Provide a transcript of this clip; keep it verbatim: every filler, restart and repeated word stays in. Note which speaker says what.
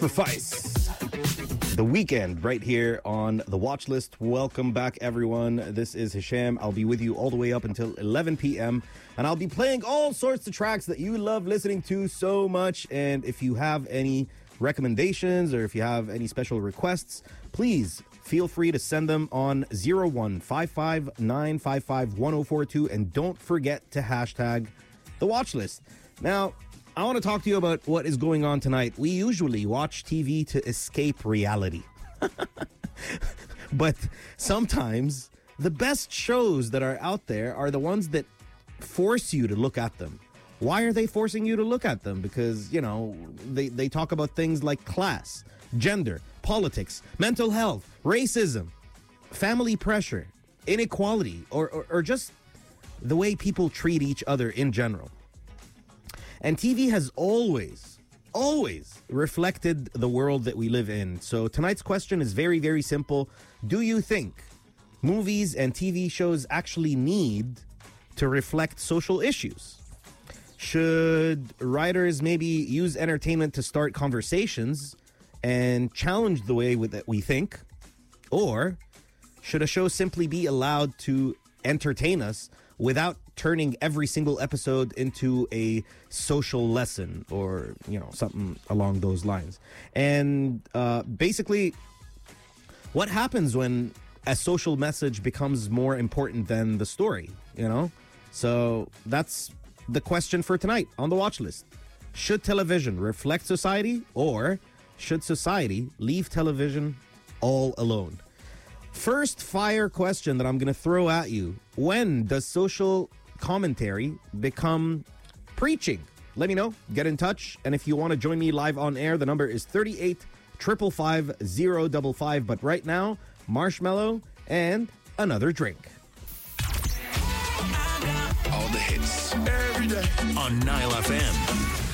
Speaker 1: Sacrifice. The Weekend right here on the watch list. Welcome back, everyone. This is Hisham. I'll be with you all the way up until eleven p.m. and I'll be playing all sorts of tracks that you love listening to so much. And if you have any recommendations or if you have any special requests, please feel free to send them on zero one five five nine five five one zero four two, and don't forget to hashtag the watch list. Now, I want to talk to you about what is going on tonight. We usually watch T V to escape reality. But sometimes the best shows that are out there are the ones that force you to look at them. Why are they forcing you to look at them? Because, you know, they, they talk about things like class, gender, politics, mental health, racism, family pressure, inequality, or, or, or just the way people treat each other in general. And T V has always, always reflected the world that we live in. So tonight's question is very, very simple. Do you think movies and T V shows actually need to reflect social issues? Should writers maybe use entertainment to start conversations and challenge the way that we think? Or should a show simply be allowed to entertain us without turning every single episode into a social lesson or, you know, something along those lines? And uh, basically, what happens when a social message becomes more important than the story, you know? So that's the question for tonight on the watch list. Should television reflect society, or should society leave television all alone? First fire question that I'm going to throw at you. When does social commentary become preaching? Let me know. Get in touch. And if you want to join me live on air, the number is three eight five five five zero five five. But right now, Marshmello and Another Drink.
Speaker 2: All the hits every day on Nile F M.